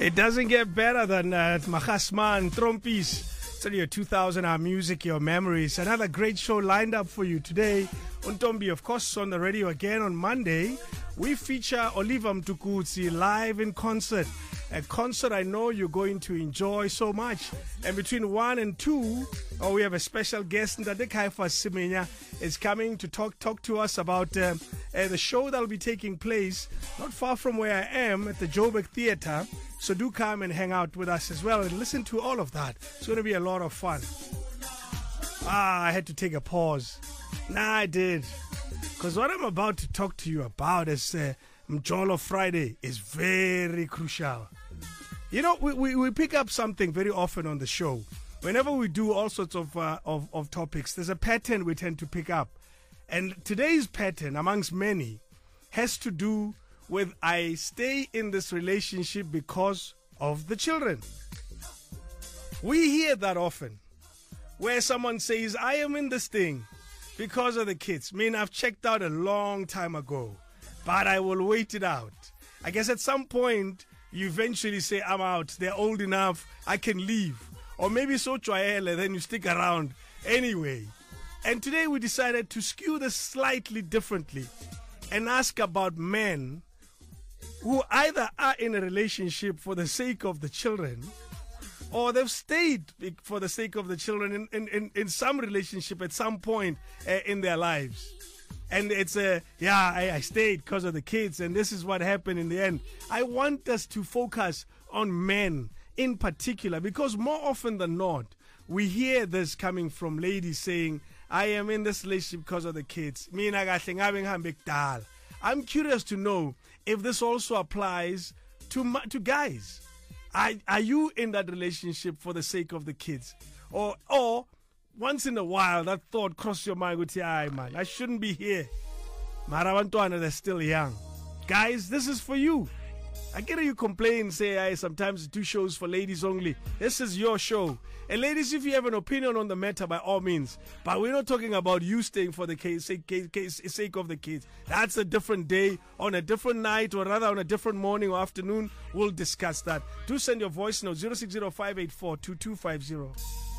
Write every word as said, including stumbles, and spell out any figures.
It doesn't get better than uh, Mahasman, Trompis. Tell your two thousand hour music, your memories. Another great show lined up for you today. Untombi, of course, on the radio again on Monday. We feature Oliver Mtukudzi live in concert. A concert I know you're going to enjoy so much. And between one and two, oh, we have a special guest, Ndade Kaifa Simenya, is coming to talk talk to us about uh, uh, the show that will be taking place not far from where I am at the Joburg Theatre. So do come and hang out with us as well and listen to all of that. It's going to be a lot of fun. Ah, I had to take a pause. Nah, I did. Because what I'm about to talk to you about is uh, Mjolo Friday is very crucial. You know, we, we, we pick up something very often on the show. Whenever we do all sorts of, uh, of, of topics, there's a pattern we tend to pick up. And today's pattern, amongst many, has to do with I stay in this relationship because of the children. We hear that often, where someone says, I am in this thing because of the kids. I mean, I've checked out a long time ago, but I will wait it out. I guess at some point, you eventually say, I'm out. They're old enough. I can leave. Or maybe so trial, then you stick around anyway. And today we decided to skew this slightly differently and ask about men who either are in a relationship for the sake of the children, or they've stayed for the sake of the children in, in, in, in some relationship at some point uh, in their lives. And it's a, uh, yeah, I, I stayed because of the kids, and this is what happened in the end. I want us to focus on men in particular, because more often than not, we hear this coming from ladies saying, I am in this relationship because of the kids. I'm curious to know if this also applies to to guys. Are, are you in that relationship for the sake of the kids? Or, or once in a while, that thought crossed your mind with, yeah, man, I shouldn't be here. Marawantuana, they're still young. Guys, this is for you. I get you complain, say, I sometimes do shows for ladies only. This is your show. And ladies, if you have an opinion on the matter, by all means. But we're not talking about you staying for the case, sake, case, sake of the kids. That's a different day, on a different night, or rather on a different morning or afternoon. We'll discuss that. Do send your voice note, zero six zero five eight four two two five zero.